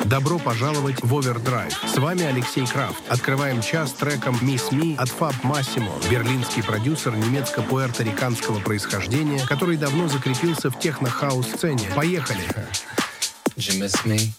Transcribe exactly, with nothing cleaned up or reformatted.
Добро пожаловать в Overdrive. С вами Алексей Крафт. Открываем час треком «Miss Me» от Fab Massimo, берлинский продюсер немецко-пуэрториканского происхождения, который давно закрепился в техно-хаус-сцене. Поехали! Did you miss me?